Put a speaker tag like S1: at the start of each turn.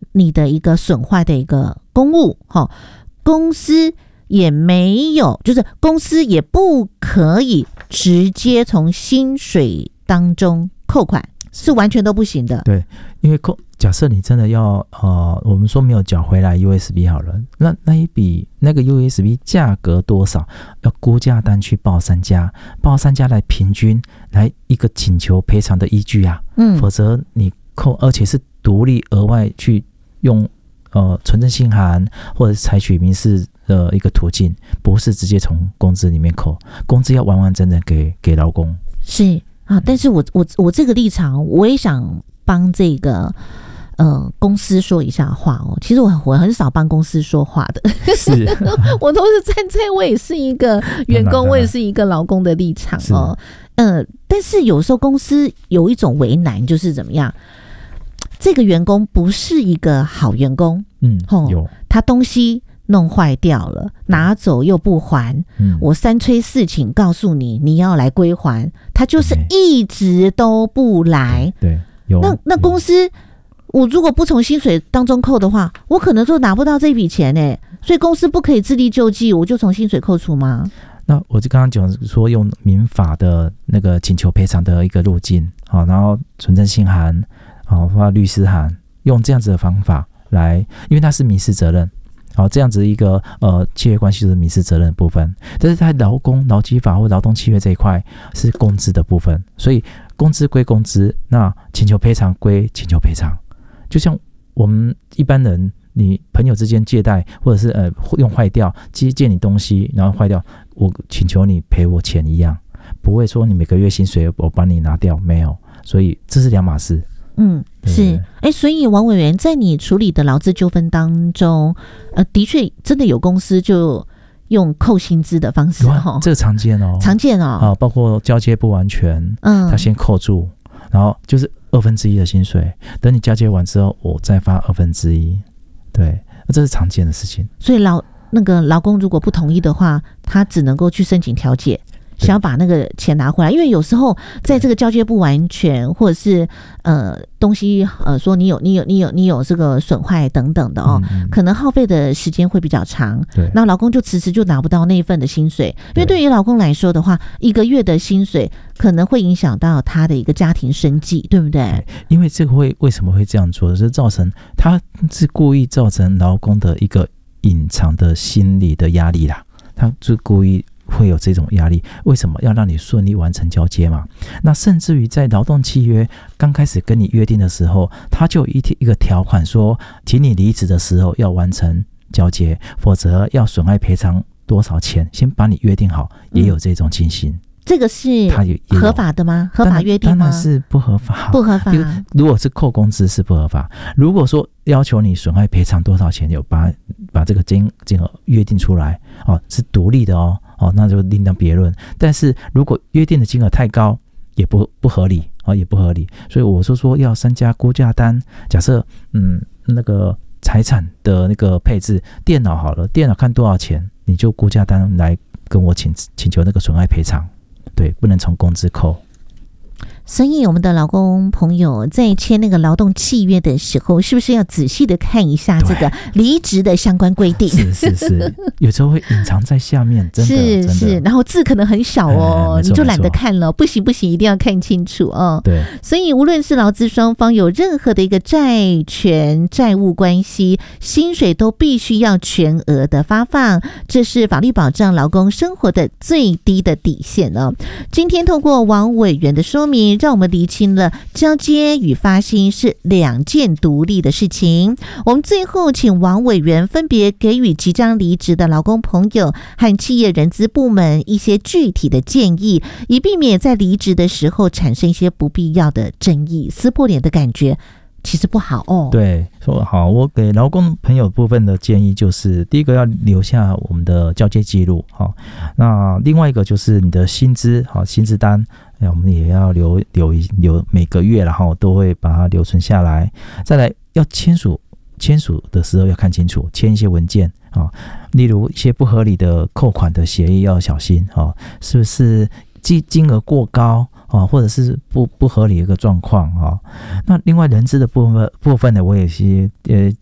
S1: 你的一个损坏的一个公务，公司也没有，就是公司也不可以直接从薪水当中扣款，是完全都不行的。
S2: 对，因为假设你真的要我们说没有缴回来 USB 好了，那一笔那个 USB 价格多少，要估价单去报三家来平均来一个请求赔偿的依据啊。否则你扣，而且是独立额外去用存证信函或者是采取民事的一个途径，不是直接从工资里面扣，工资要完完整整给劳工。
S1: 是啊，但是我这个立场，我也想帮这个公司说一下话哦。其实我很少帮公司说话的，是我都是站在我也是一个员工，我也是一个劳工的立场哦。但是有时候公司有一种为难，就是怎么样？这个员工不是一个好员工，有他东西弄坏掉了，拿走又不还，我三催四请告诉你，你要来归还，他就是一直都不来。对，那公司我如果不从薪水当中扣的话，我可能就拿不到这笔钱所以公司不可以自力救济，我就从薪水扣除吗？
S2: 那我就刚刚讲说用民法的那个请求赔偿的一个路径，然后存证信函，发律师函，用这样子的方法来，因为它是民事责任，这样子一个契约关系就是民事责任的部分，但是在劳基法或劳动契约这一块是工资的部分，所以工资归工资，那请求赔偿归请求赔偿。就像我们一般人，你朋友之间借贷，或者是用坏掉借你东西，然后坏掉，我请求你赔我钱一样，不会说你每个月薪水我帮你拿掉，没有，所以这是两码事。
S1: 是，所以王委员在你处理的劳资纠纷当中，的确真的有公司就用扣薪资的方式，
S2: 这个常见哦，包括交接不完全，他先扣住，然后就是1/2的薪水，等你交接完之后，我再发1/2，对，这是常见的事情。
S1: 所以那个劳工如果不同意的话，他只能够去申请调解。想要把那个钱拿回来，因为有时候在这个交接不完全，或者是东西说你有这个损坏等等的可能耗费的时间会比较长，那劳工就迟迟就拿不到那一份的薪水，因为对于劳工来说的话，一个月的薪水可能会影响到他的一个家庭生计，对不对？
S2: 因为这个为什么会这样做，是造成他是故意造成劳工的一个隐藏的心理的压力啦，他是故意会有这种压力，为什么要让你顺利完成交接嘛？那甚至于在劳动契约刚开始跟你约定的时候，他就有一个条款说，请你离职的时候要完成交接，否则要损害赔偿多少钱，先把你约定好，也有这种情形。
S1: 这个是合法的吗？合法约定吗？
S2: 当然是不合法，
S1: 不合法。
S2: 如果是扣工资是不合法，如果说要求你损害赔偿多少钱，有把这个金额约定出来是独立的那就另当别论。但是如果约定的金额太高，也不合理也不合理。所以我说要参加估价单，假设那个财产的那个配置，电脑好了，电脑看多少钱，你就估价单来跟我请求那个损害赔偿。对，不能从工资扣。
S1: 所以我们的劳工朋友在签那个劳动契约的时候，是不是要仔细的看一下这个离职的相关规定？是，
S2: 有时候会隐藏在下面，真的
S1: 是，然后字可能很小你就懒得看了，不行，一定要看清楚对，所以无论是劳资双方有任何的一个债权债务关系，薪水都必须要全额的发放，这是法律保障劳工生活的最低的底线今天透过王委员的说明，让我们厘清了交接与发薪是2件独立的事情。我们最后请王委员分别给予即将离职的劳工朋友和企业人资部门一些具体的建议，以避免在离职的时候产生一些不必要的争议，撕破脸的感觉其实不好
S2: 对，说好，我给劳工朋友部分的建议就是，第一个要留下我们的交接记录那另外一个就是你的薪资薪资单，我们也要留每个月，然后都会把它留存下来。再来要签署的时候要看清楚，签一些文件例如一些不合理的扣款的协议要小心是不是金额过高或者是不合理的一个状况那另外人资的部分呢，我也是